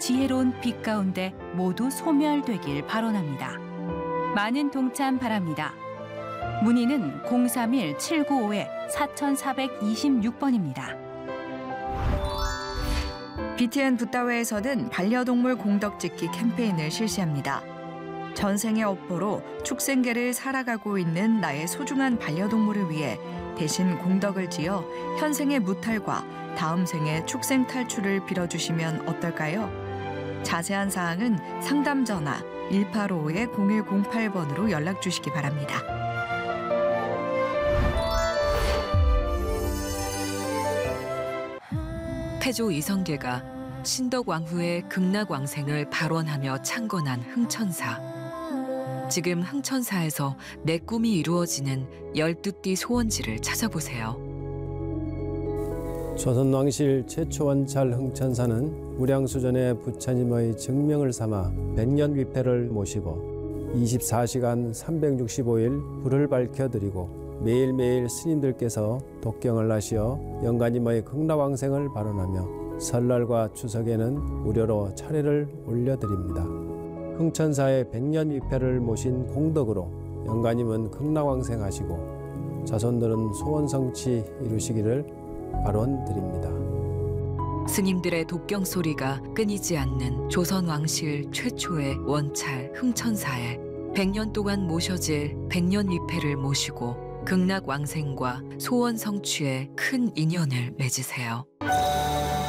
지혜로운 빛 가운데 모두 소멸되길 발언합니다. 많은 동참 바랍니다. 문의는 031-795-4426번입니다. BTN 붓다웨에서는 반려동물 공덕짓기 캠페인을 실시합니다. 전생의 업보로 축생계를 살아가고 있는 나의 소중한 반려동물을 위해 대신 공덕을 지어 현생의 무탈과 다음 생의 축생 탈출을 빌어주시면 어떨까요? 자세한 사항은 상담 전화 1855-0108번으로 연락 주시기 바랍니다. 태조 이성계가 신덕왕후의 극락왕생을 발원하며 창건한 흥천사. 지금 흥천사에서 내 꿈이 이루어지는 12띠 소원지를 찾아보세요. 조선왕실 최초 원찰 흥천사는 무량수전의 부처님의 증명을 삼아 백년위패를 모시고 24시간 365일 불을 밝혀드리고 매일매일 스님들께서 독경을 하시어 영가님의 극락왕생을 발언하며 설날과 추석에는 무료로 차례를 올려드립니다. 흥천사의 백년위패를 모신 공덕으로 영가님은 극락왕생하시고 자손들은 소원성취 이루시기를 발언드립니다. 스님들의 독경 소리가 끊이지 않는 조선왕실 최초의 원찰 흥천사에 100년 동안 모셔질 백년위패를 모시고 극락왕생과 소원 성취에 큰 인연을 맺으세요.